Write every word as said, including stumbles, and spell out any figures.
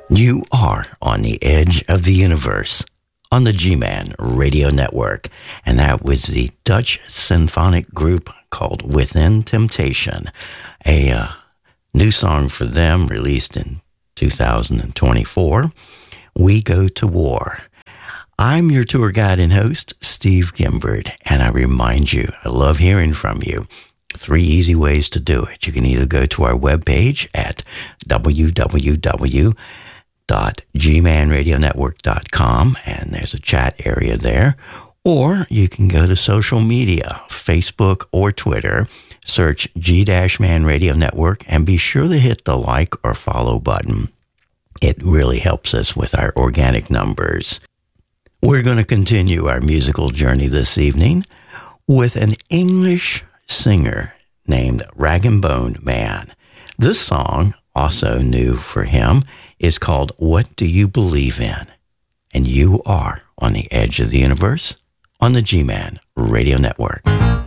You are on the edge of the universe on the G-Man Radio Network, and that was the Dutch symphonic group called Within Temptation, a uh, new song for them released in two thousand twenty-four, We Go to War. I'm your tour guide and host, Steve Gimbert, and I remind you, I love hearing from you. Three easy ways to do it. You can either go to our webpage at w w w dot g man radio network dot com, and there's a chat area there, or you can go to social media, Facebook or Twitter, search G-Man Radio Network, and be sure to hit the like or follow button. It really helps us with our organic numbers. We're going to continue our musical journey this evening with an English singer named Rag and Bone Man. This song, also new for him, is called What Do You Believe In? And you are on the edge of the universe on the G-Man Radio Network.